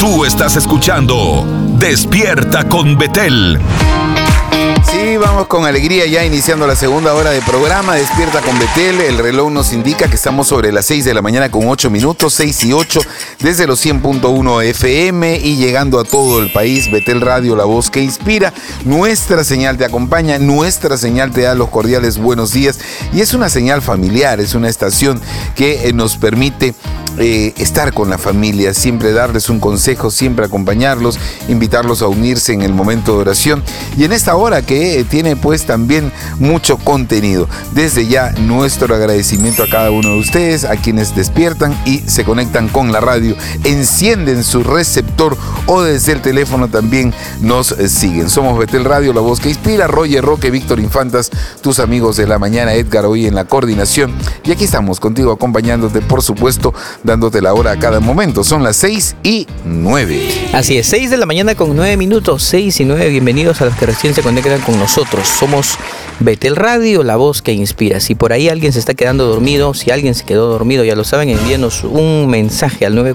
Tú estás escuchando Despierta con Betel. Sí, vamos con alegría ya iniciando la segunda hora de programa Despierta con Betel. El reloj nos indica que estamos sobre las 6 de la mañana con 8 minutos, 6 y 8, desde los 100.1 FM y llegando a todo el país. Betel Radio, la voz que inspira. Nuestra señal te acompaña, nuestra señal te da los cordiales buenos días y es una señal familiar, es una estación que nos permite estar con la familia, siempre darles un consejo, siempre acompañarlos, invitarlos a unirse en el momento de oración y en esta hora que tiene pues también mucho contenido. Desde ya nuestro agradecimiento a cada uno de ustedes, a quienes despiertan y se conectan con la radio, encienden su receptor o desde el teléfono también nos siguen. Somos Betel Radio, la voz que inspira. Roger Roque, Víctor Infantas, tus amigos de la mañana, Edgar hoy en la coordinación y aquí estamos contigo acompañándote, por supuesto, dándote la hora a cada momento. Son las 6:09. Así es, 6 de la mañana con 9 minutos, 6:09. Bienvenidos a los que recién se conectan con nosotros. Somos Betel Radio, la voz que inspira. Si por ahí alguien se está quedando dormido, si alguien se quedó dormido, ya lo saben, envíenos un mensaje al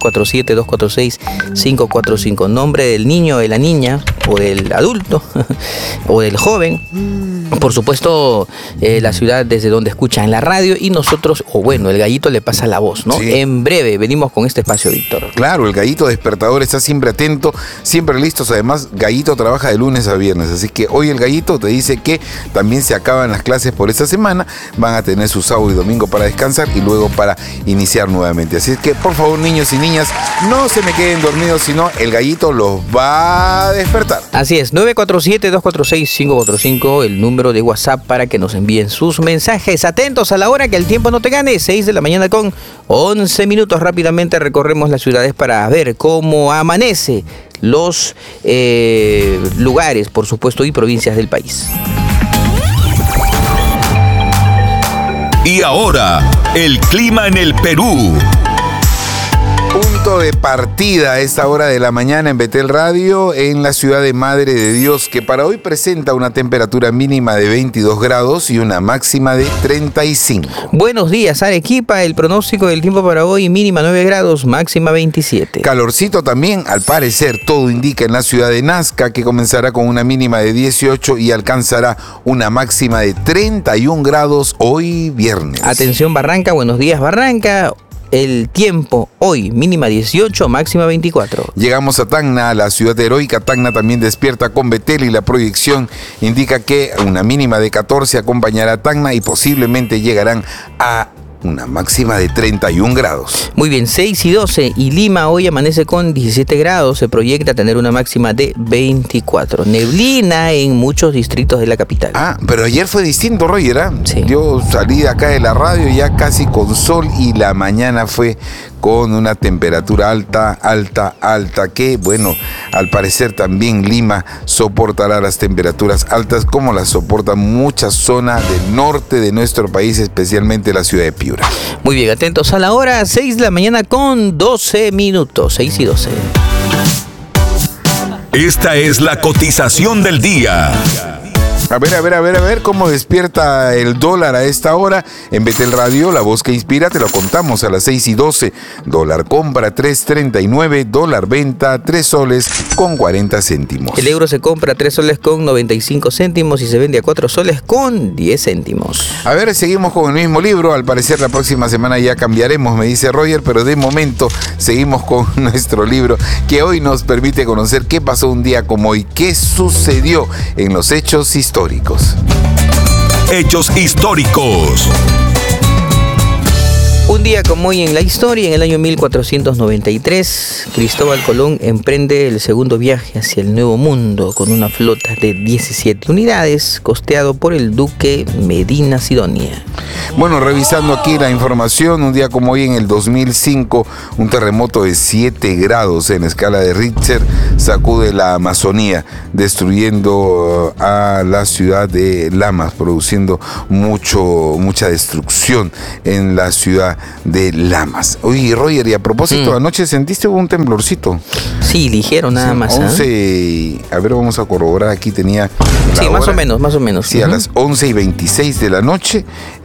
947-246-545. Nombre del niño, de la niña, o del adulto, o del joven. Por supuesto, la ciudad desde donde escuchan la radio y nosotros, o bueno, el gallito le pasa la voz, ¿no? Sí. En breve venimos con este espacio, Víctor. Claro, el gallito despertador está siempre atento, siempre listos. Además, Gallito trabaja de lunes a viernes, así que hoy el gallito te dice que también se acaban las clases por esta semana, van a tener su sábado y domingo para descansar y luego para iniciar nuevamente. Así es que, por favor, niños y niñas, no se me queden dormidos, sino el gallito los va a despertar. Así es, 947-246-545, el número de WhatsApp para que nos envíen sus mensajes. Atentos a la hora, que el tiempo no te gane. 6 de la mañana con 11 minutos. Rápidamente recorremos las ciudades para ver cómo amanece los lugares, por supuesto, y provincias del país. Y ahora, el clima en el Perú. Punto de partida a esta hora de la mañana en Betel Radio, en la ciudad de Madre de Dios, que para hoy presenta una temperatura mínima de 22 grados y una máxima de 35. Buenos días, Arequipa. El pronóstico del tiempo para hoy: mínima 9 grados, máxima 27. Calorcito también, al parecer, todo indica en la ciudad de Nazca, que comenzará con una mínima de 18 y alcanzará una máxima de 31 grados hoy viernes. Atención, Barranca. Buenos días, Barranca. El tiempo hoy, mínima 18, máxima 24. Llegamos a Tacna, la ciudad heroica. Tacna también despierta con Betel y la proyección indica que una mínima de 14 acompañará a Tacna y posiblemente llegarán a una máxima de 31 grados. Muy bien, 6:12 y Lima hoy amanece con 17 grados, se proyecta tener una máxima de 24. Neblina en muchos distritos de la capital. Pero ayer fue distinto, Roger, ¿eh? Sí. Yo salí de acá de la radio ya casi con sol y la mañana fue con una temperatura alta, que bueno, al parecer también Lima soportará las temperaturas altas como las soportan muchas zonas del norte de nuestro país, especialmente la ciudad de Piura. Muy bien, atentos a la hora, 6 de la mañana con 12 minutos, 6:12. Esta es la cotización del día. A ver cómo despierta el dólar a esta hora. En Betel Radio, la voz que inspira, te lo contamos a las 6:12. Dólar compra 3.39, dólar venta 3 soles con 40 céntimos. El euro se compra 3 soles con 95 céntimos y se vende a 4 soles con 10 céntimos. A ver, seguimos con el mismo libro. Al parecer la próxima semana ya cambiaremos, me dice Roger, pero de momento seguimos con nuestro libro que hoy nos permite conocer qué pasó un día como hoy, qué sucedió en los hechos históricos. Hechos históricos. Un día como hoy en la historia, en el año 1493, Cristóbal Colón emprende el segundo viaje hacia el Nuevo Mundo con una flota de 17 unidades, costeado por el duque Medina Sidonia. Bueno, revisando aquí la información, un día como hoy en el 2005, un terremoto de 7 grados en escala de Richter sacude la Amazonía, destruyendo a la ciudad de Lamas, produciendo mucha destrucción en la ciudad de Lamas. Oye, Roger, y a propósito, anoche sentiste un temblorcito. Sí, ligero nada más. 11, a ver, vamos a corroborar, aquí tenía... Sí, más o menos. Sí, a las 11:26 de la noche,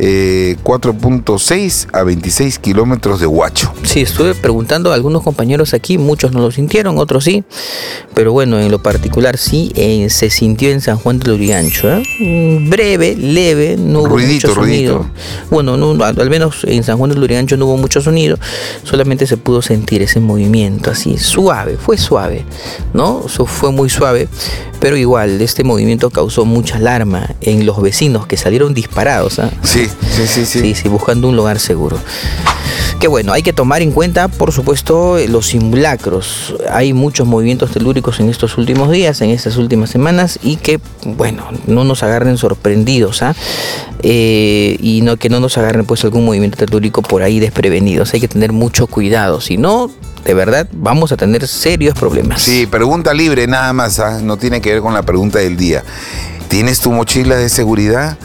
4.6 a 26 kilómetros de Huacho. Sí, estuve preguntando a algunos compañeros aquí, muchos no lo sintieron, otros sí, pero bueno, en lo particular sí, se sintió en San Juan del Lurigancho, breve, leve, no hubo mucho sonido. Bueno, no, al menos en San Juan del Lurigancho no hubo mucho sonido, solamente se pudo sentir ese movimiento así, suave, fue suave, ¿no? Eso fue muy suave, pero igual, este movimiento causó mucha alarma en los vecinos que salieron disparados, ¿ah? Sí, buscando un lugar seguro. Que bueno, hay que tomar en cuenta, por supuesto, los simulacros. Hay muchos movimientos telúricos en estos últimos días, en estas últimas semanas, y que, bueno, no nos agarren sorprendidos, ¿ah? Y no que no nos agarren pues algún movimiento telúrico por ahí desprevenidos. Hay que tener mucho cuidado, si no, de verdad, vamos a tener serios problemas. Sí, pregunta libre nada más, ¿ah? No tiene que ver con la pregunta del día. ¿Tienes tu mochila de seguridad?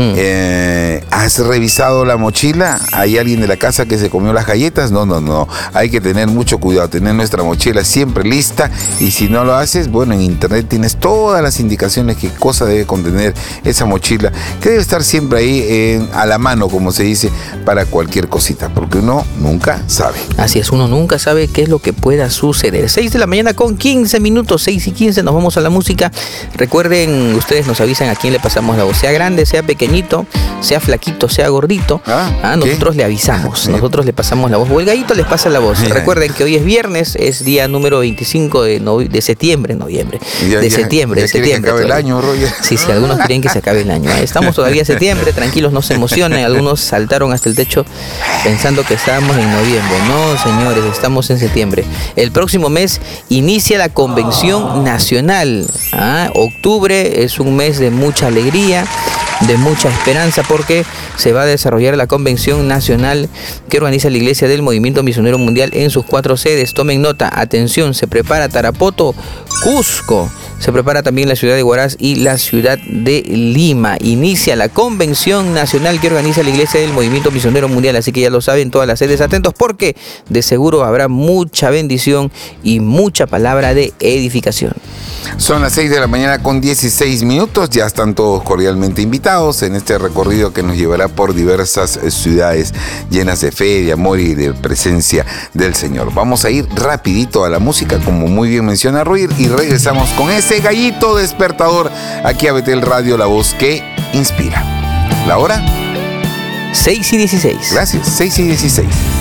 ¿Has revisado la mochila? ¿Hay alguien de la casa que se comió las galletas? No. Hay que tener mucho cuidado, tener nuestra mochila siempre lista. Y si no lo haces, bueno, en internet tienes todas las indicaciones qué cosa debe contener esa mochila, que debe estar siempre ahí a la mano, como se dice, para cualquier cosita, porque uno nunca sabe. Así es, uno nunca sabe qué es lo que pueda suceder. 6 de la mañana con 15 minutos, 6:15, nos vamos a la música. Recuerden, ustedes nos avisan a quién le pasamos la voz, sea grande, sea pequeñito, sea flaquito, sea gordito, nosotros le avisamos, nosotros le pasamos la voz, o el gallito les pasa la voz. Recuerden que hoy es viernes, es día número 25 de septiembre. De septiembre. Que acabe el año, Roger. Sí, algunos quieren que se acabe el año. Estamos todavía en septiembre, tranquilos, no se emocionen, algunos saltaron hasta el techo pensando que estábamos en noviembre. No, señores, estamos en septiembre. El próximo mes inicia la Convención Nacional. Octubre es un mes de mucha alegría, de mucha esperanza, porque se va a desarrollar la Convención Nacional que organiza la Iglesia del Movimiento Misionero Mundial en sus 4 sedes. Tomen nota, atención, se prepara Tarapoto, Cusco, se prepara también la ciudad de Huaraz y la ciudad de Lima. Inicia la Convención Nacional que organiza la Iglesia del Movimiento Misionero Mundial, así que ya lo saben, todas las sedes, atentos, porque de seguro habrá mucha bendición y mucha palabra de edificación. Son las 6 de la mañana con 16 minutos, ya están todos cordialmente invitados en este recorrido que nos llevará por diversas ciudades llenas de fe, de amor y de presencia del Señor. Vamos a ir rapidito a la música, como muy bien menciona Ruir, y regresamos con ese gallito despertador aquí a Betel Radio, la voz que inspira. ¿La hora? 6:16. Gracias, 6:16.